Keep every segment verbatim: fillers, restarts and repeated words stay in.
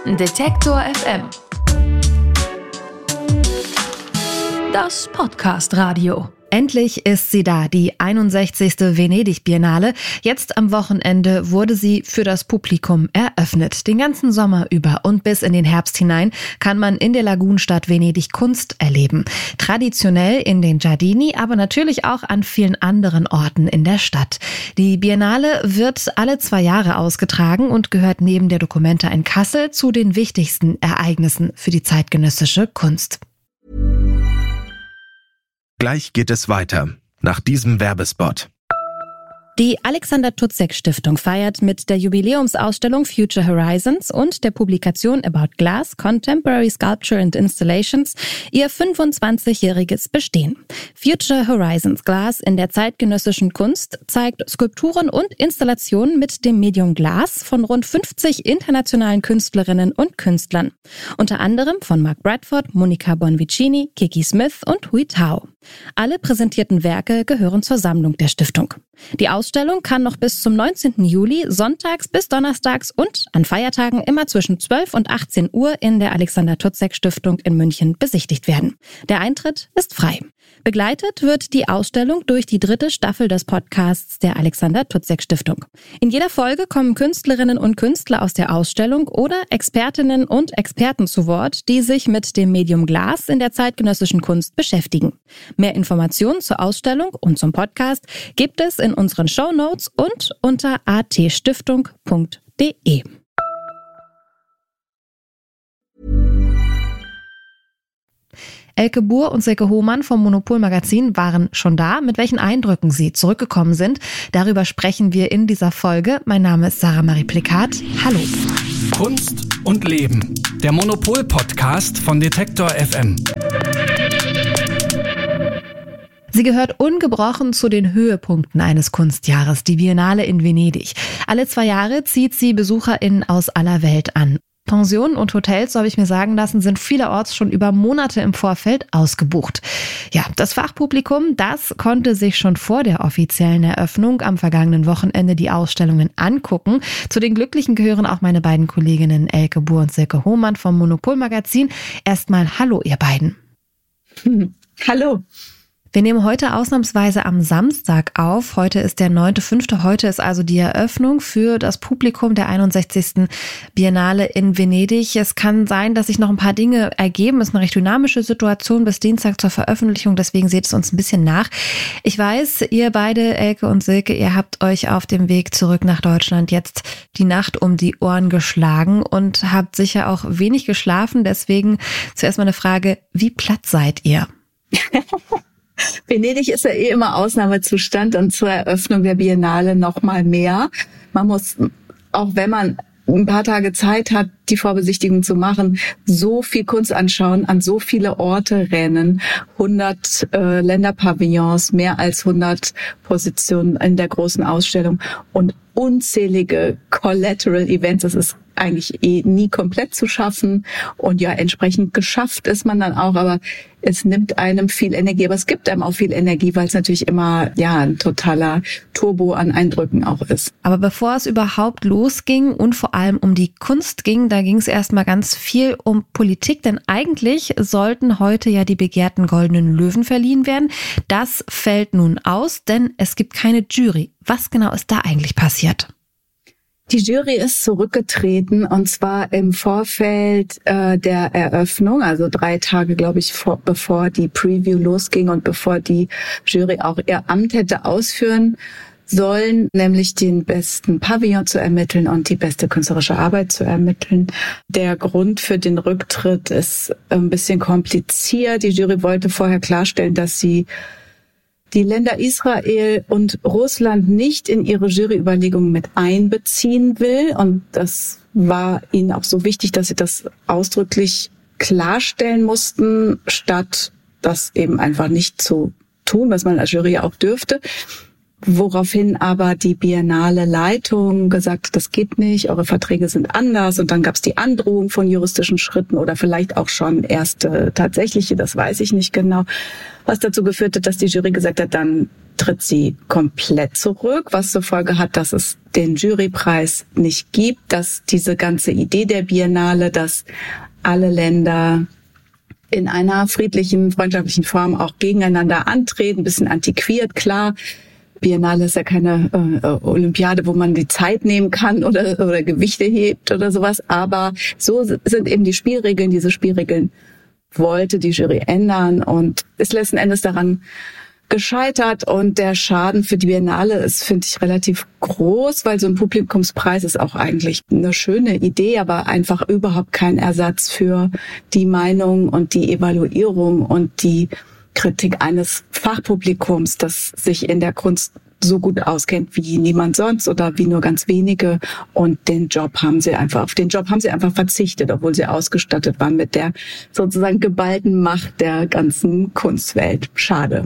Detektor F M. Das Podcast-Radio. Endlich ist sie da, die einundsechzigste Venedig-Biennale. Jetzt am Wochenende wurde sie für das Publikum eröffnet. Den ganzen Sommer über und bis in den Herbst hinein kann man in der Lagunenstadt Venedig Kunst erleben. Traditionell in den Giardini, aber natürlich auch an vielen anderen Orten in der Stadt. Die Biennale wird alle zwei Jahre ausgetragen und gehört neben der Documenta in Kassel zu den wichtigsten Ereignissen für die zeitgenössische Kunst. Gleich geht es weiter, nach diesem Werbespot. Die Alexander-Tutzek-Stiftung feiert mit der Jubiläumsausstellung Future Horizons und der Publikation About Glass, Contemporary Sculpture and Installations ihr fünfundzwanzigjähriges Bestehen. Future Horizons Glass in der zeitgenössischen Kunst zeigt Skulpturen und Installationen mit dem Medium Glas von rund fünfzig internationalen Künstlerinnen und Künstlern. Unter anderem von Mark Bradford, Monica Bonvicini, Kiki Smith und Hui Tao. Alle präsentierten Werke gehören zur Sammlung der Stiftung. Die Ausstellung kann noch bis zum neunzehnten Juli sonntags bis donnerstags und an Feiertagen immer zwischen zwölf und achtzehn Uhr in der Alexander-Tutzek-Stiftung in München besichtigt werden. Der Eintritt ist frei. Begleitet wird die Ausstellung durch die dritte Staffel des Podcasts der Alexander-Tutzek-Stiftung. In jeder Folge kommen Künstlerinnen und Künstler aus der Ausstellung oder Expertinnen und Experten zu Wort, die sich mit dem Medium Glas in der zeitgenössischen Kunst beschäftigen. Mehr Informationen zur Ausstellung und zum Podcast gibt es in unseren Shownotes und unter a t stiftung punkt d e. Elke Buhr und Silke Hohmann vom Monopol-Magazin waren schon da. Mit welchen Eindrücken sie zurückgekommen sind, darüber sprechen wir in dieser Folge. Mein Name ist Sarah Marie Plikat. Hallo. Kunst und Leben. Der Monopol-Podcast von Detektor F M. Sie gehört ungebrochen zu den Höhepunkten eines Kunstjahres, die Biennale in Venedig. Alle zwei Jahre zieht sie BesucherInnen aus aller Welt an. Pensionen und Hotels, so habe ich mir sagen lassen, sind vielerorts schon über Monate im Vorfeld ausgebucht. Ja, das Fachpublikum, das konnte sich schon vor der offiziellen Eröffnung am vergangenen Wochenende die Ausstellungen angucken. Zu den Glücklichen gehören auch meine beiden Kolleginnen Elke Buhr und Silke Hohmann vom Monopol-Magazin. Erstmal hallo, ihr beiden. Hm. Hallo. Wir nehmen heute ausnahmsweise am Samstag auf. Heute ist der neunte fünfte Heute ist also die Eröffnung für das Publikum der einundsechzigsten Biennale in Venedig. Es kann sein, dass sich noch ein paar Dinge ergeben. Es ist eine recht dynamische Situation bis Dienstag zur Veröffentlichung. Deswegen seht es uns ein bisschen nach. Ich weiß, ihr beide, Elke und Silke, ihr habt euch auf dem Weg zurück nach Deutschland jetzt die Nacht um die Ohren geschlagen und habt sicher auch wenig geschlafen. Deswegen zuerst mal eine Frage, wie platt seid ihr? Venedig ist ja eh immer Ausnahmezustand und zur Eröffnung der Biennale noch mal mehr. Man muss, auch wenn man ein paar Tage Zeit hat, die Vorbesichtigung zu machen, so viel Kunst anschauen, an so viele Orte rennen, hundert äh, Länderpavillons, mehr als hundert Positionen in der großen Ausstellung und unzählige Collateral Events. Das ist eigentlich eh nie komplett zu schaffen und ja, entsprechend geschafft ist man dann auch, aber es nimmt einem viel Energie, aber es gibt einem auch viel Energie, weil es natürlich immer ja ein totaler Turbo an Eindrücken auch ist. Aber bevor es überhaupt losging und vor allem um die Kunst ging, da ging es erstmal ganz viel um Politik, denn eigentlich sollten heute ja die begehrten Goldenen Löwen verliehen werden. Das fällt nun aus, denn es gibt keine Jury. Was genau ist da eigentlich passiert? Die Jury ist zurückgetreten und zwar im Vorfeld äh, der Eröffnung, also drei Tage, glaube ich, vor, bevor die Preview losging und bevor die Jury auch ihr Amt hätte ausführen sollen, nämlich den besten Pavillon zu ermitteln und die beste künstlerische Arbeit zu ermitteln. Der Grund für den Rücktritt ist ein bisschen kompliziert. Die Jury wollte vorher klarstellen, dass sie die Länder Israel und Russland nicht in ihre Juryüberlegungen mit einbeziehen will. Und das war ihnen auch so wichtig, dass sie das ausdrücklich klarstellen mussten, statt das eben einfach nicht zu tun, was man als Jury auch dürfte. woraufhin aber die Biennale Leitung gesagt hat, das geht nicht, eure Verträge sind anders. Und dann gab es die Androhung von juristischen Schritten oder vielleicht auch schon erste tatsächliche, das weiß ich nicht genau, was dazu geführt hat, dass die Jury gesagt hat, dann tritt sie komplett zurück, was zur Folge hat, dass es den Jurypreis nicht gibt, dass diese ganze Idee der Biennale, dass alle Länder in einer friedlichen, freundschaftlichen Form auch gegeneinander antreten, ein bisschen antiquiert, klar. Biennale ist ja keine äh, Olympiade, wo man die Zeit nehmen kann oder, oder Gewichte hebt oder sowas. Aber so sind eben die Spielregeln. Diese Spielregeln wollte die Jury ändern und ist letzten Endes daran gescheitert. Und der Schaden für die Biennale ist, finde ich, relativ groß, weil so ein Publikumspreis ist auch eigentlich eine schöne Idee, aber einfach überhaupt kein Ersatz für die Meinung und die Evaluierung und die Kritik eines Fachpublikums, das sich in der Kunst so gut auskennt wie niemand sonst oder wie nur ganz wenige. Und den Job haben sie einfach, auf den Job haben sie einfach verzichtet, obwohl sie ausgestattet waren mit der sozusagen geballten Macht der ganzen Kunstwelt. Schade.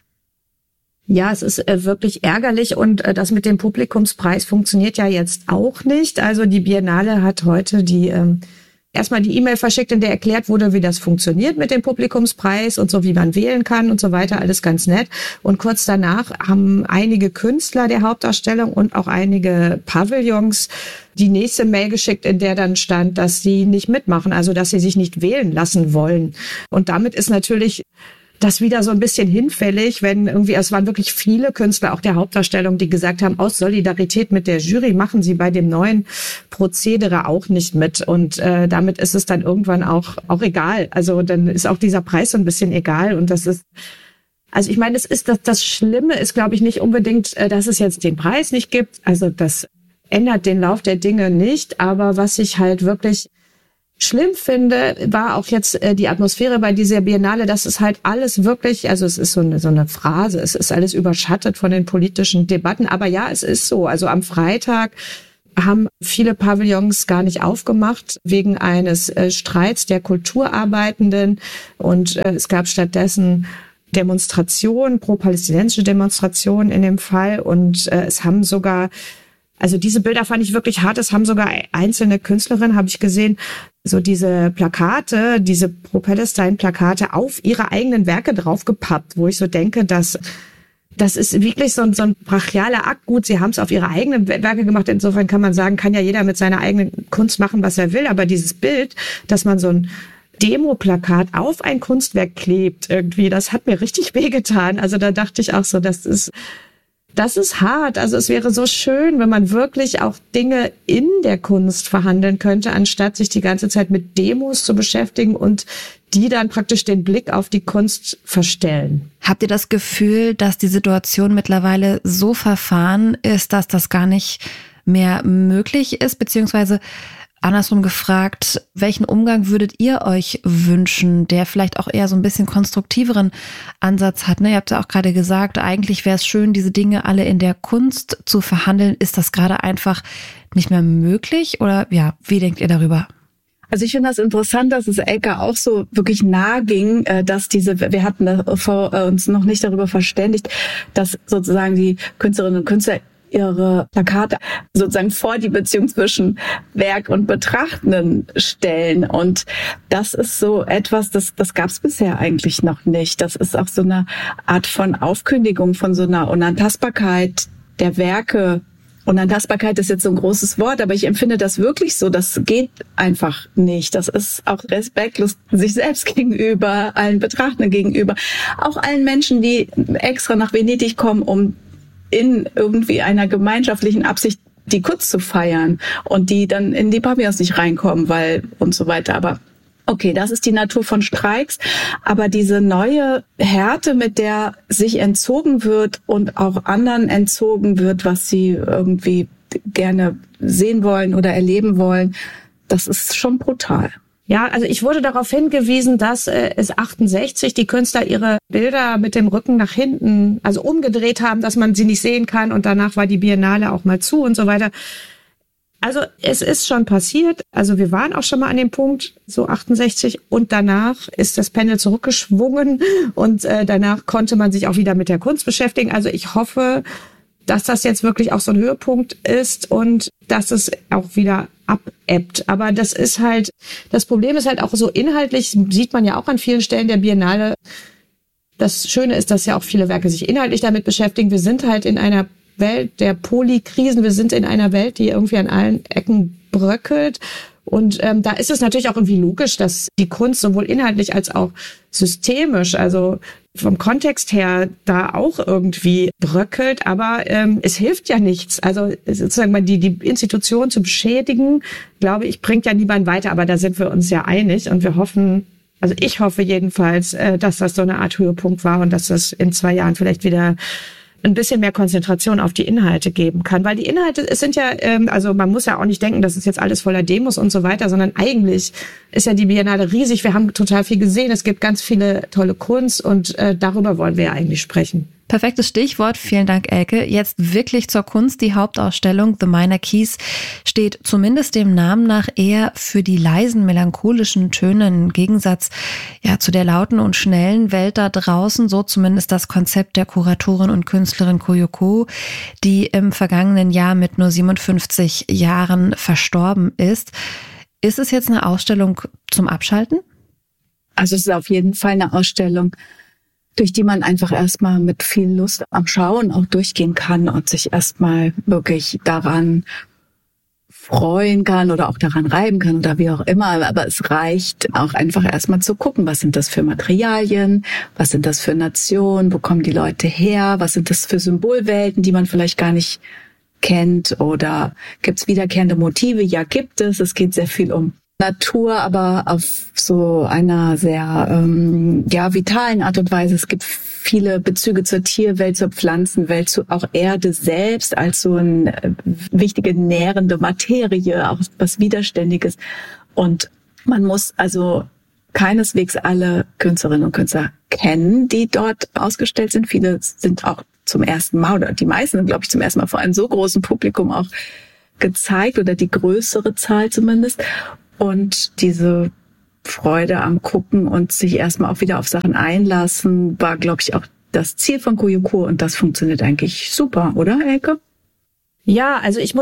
Ja, es ist äh, wirklich ärgerlich und äh, das mit dem Publikumspreis funktioniert ja jetzt auch nicht. Also die Biennale hat heute die ähm, erstmal die E-Mail verschickt, in der erklärt wurde, wie das funktioniert mit dem Publikumspreis und so, wie man wählen kann und so weiter, alles ganz nett. Und kurz danach haben einige Künstler der Hauptausstellung und auch einige Pavillons die nächste Mail geschickt, in der dann stand, dass sie nicht mitmachen, also dass sie sich nicht wählen lassen wollen. Und damit ist natürlich das wieder so ein bisschen hinfällig, wenn irgendwie, es waren wirklich viele Künstler, auch der Hauptdarstellung, die gesagt haben, aus Solidarität mit der Jury machen sie bei dem neuen Prozedere auch nicht mit. Und äh, damit ist es dann irgendwann auch auch egal. Also dann ist auch dieser Preis so ein bisschen egal. Und das ist, also ich meine, es ist das, das Schlimme ist, glaube ich, nicht unbedingt, dass es jetzt den Preis nicht gibt. Also das ändert den Lauf der Dinge nicht. Aber was ich halt wirklich schlimm finde, war auch jetzt äh, die Atmosphäre bei dieser Biennale, dass es halt alles wirklich, also es ist so eine, so eine Phrase, es ist alles überschattet von den politischen Debatten, aber ja, es ist so. Also am Freitag haben viele Pavillons gar nicht aufgemacht wegen eines äh, Streits der Kulturarbeitenden und äh, es gab stattdessen Demonstrationen, pro-palästinensische Demonstrationen in dem Fall und äh, es haben sogar Also diese Bilder fand ich wirklich hart. Es haben sogar einzelne Künstlerinnen, habe ich gesehen, so diese Plakate, diese Pro-Palestine-Plakate auf ihre eigenen Werke draufgepappt, wo ich so denke, dass das ist wirklich so ein, so ein brachialer Akt. Gut, sie haben es auf ihre eigenen Werke gemacht. Insofern kann man sagen, kann ja jeder mit seiner eigenen Kunst machen, was er will. Aber dieses Bild, dass man so ein Demo-Plakat auf ein Kunstwerk klebt, irgendwie, das hat mir richtig wehgetan. Also da dachte ich auch so, das ist Das ist hart. Also es wäre so schön, wenn man wirklich auch Dinge in der Kunst verhandeln könnte, anstatt sich die ganze Zeit mit Demos zu beschäftigen und die dann praktisch den Blick auf die Kunst verstellen. Habt ihr das Gefühl, dass die Situation mittlerweile so verfahren ist, dass das gar nicht mehr möglich ist, beziehungsweise andersrum gefragt, welchen Umgang würdet ihr euch wünschen, der vielleicht auch eher so ein bisschen konstruktiveren Ansatz hat? Ne? Ihr habt ja auch gerade gesagt, eigentlich wäre es schön, diese Dinge alle in der Kunst zu verhandeln. Ist das gerade einfach nicht mehr möglich? Oder ja, wie denkt ihr darüber? Also ich finde das interessant, dass es Elke auch so wirklich nahe ging, dass diese, wir hatten uns noch nicht darüber verständigt, dass sozusagen die Künstlerinnen und Künstler ihre Plakate sozusagen vor die Beziehung zwischen Werk und Betrachtenden stellen. Und das ist so etwas, das, das gab es bisher eigentlich noch nicht. Das ist auch so eine Art von Aufkündigung von so einer Unantastbarkeit der Werke. Unantastbarkeit ist jetzt so ein großes Wort, aber ich empfinde das wirklich so. Das geht einfach nicht. Das ist auch respektlos sich selbst gegenüber, allen Betrachtenden gegenüber, auch allen Menschen, die extra nach Venedig kommen, um in irgendwie einer gemeinschaftlichen Absicht die Kunst zu feiern und die dann in die Pavillons nicht reinkommen, weil und so weiter. Aber okay, das ist die Natur von Streiks. Aber diese neue Härte, mit der sich entzogen wird und auch anderen entzogen wird, was sie irgendwie gerne sehen wollen oder erleben wollen, das ist schon brutal. Ja, also ich wurde darauf hingewiesen, dass äh, es achtundsechzig die Künstler ihre Bilder mit dem Rücken nach hinten, also umgedreht haben, dass man sie nicht sehen kann und danach war die Biennale auch mal zu und so weiter. Also es ist schon passiert, also wir waren auch schon mal an dem Punkt, so achtundsechzig und danach ist das Pendel zurückgeschwungen und äh, danach konnte man sich auch wieder mit der Kunst beschäftigen. Also ich hoffe, dass das jetzt wirklich auch so ein Höhepunkt ist und dass es auch wieder abebbt. Aber das ist halt, das Problem ist halt auch so inhaltlich, sieht man ja auch an vielen Stellen der Biennale. Das Schöne ist, dass ja auch viele Werke sich inhaltlich damit beschäftigen. Wir sind halt in einer Welt der Polykrisen. Wir sind in einer Welt, die irgendwie an allen Ecken bröckelt. Und ähm, da ist es natürlich auch irgendwie logisch, dass die Kunst sowohl inhaltlich als auch systemisch, also vom Kontext her, da auch irgendwie bröckelt. Aber ähm, es hilft ja nichts. Also sozusagen mal die, die Institution zu beschädigen, glaube ich, bringt ja niemand weiter. Aber da sind wir uns ja einig und wir hoffen, also ich hoffe jedenfalls, äh, dass das so eine Art Höhepunkt war und dass das in zwei Jahren vielleicht wieder ein bisschen mehr Konzentration auf die Inhalte geben kann. Weil die Inhalte, es sind ja, ähm, also man muss ja auch nicht denken, das ist jetzt alles voller Demos und so weiter, sondern eigentlich ist ja die Biennale riesig. Wir haben total viel gesehen. Es gibt ganz viele tolle Kunst und äh, darüber wollen wir ja eigentlich sprechen. Perfektes Stichwort. Vielen Dank, Elke. Jetzt wirklich zur Kunst. Die Hauptausstellung The Minor Keys steht zumindest dem Namen nach eher für die leisen, melancholischen Töne im Gegensatz ja zu der lauten und schnellen Welt da draußen. So zumindest das Konzept der Kuratorin und Künstlerin Koyoko, die im vergangenen Jahr mit nur siebenundfünfzig Jahren verstorben ist. Ist es jetzt eine Ausstellung zum Abschalten? Also es ist auf jeden Fall eine Ausstellung, durch die man einfach erstmal mit viel Lust am Schauen auch durchgehen kann und sich erstmal wirklich daran freuen kann oder auch daran reiben kann oder wie auch immer. Aber es reicht auch einfach erstmal zu gucken, was sind das für Materialien, was sind das für Nationen, wo kommen die Leute her, was sind das für Symbolwelten, die man vielleicht gar nicht kennt, oder gibt es wiederkehrende Motive? Ja, gibt es. Es geht sehr viel um Natur, aber auf so einer sehr ähm, ja vitalen Art und Weise. Es gibt viele Bezüge zur Tierwelt, zur Pflanzenwelt, zu auch Erde selbst als so eine äh, wichtige nährende Materie, auch was Widerständiges. Und man muss also keineswegs alle Künstlerinnen und Künstler kennen, die dort ausgestellt sind. Viele sind auch zum ersten Mal, oder die meisten sind, glaube ich, zum ersten Mal vor einem so großen Publikum auch gezeigt, oder die größere Zahl zumindest. Und diese Freude am Gucken und sich erstmal auch wieder auf Sachen einlassen, war, glaube ich, auch das Ziel von Koyoko. Und das funktioniert eigentlich super, oder, Elke? Ja, also ich muss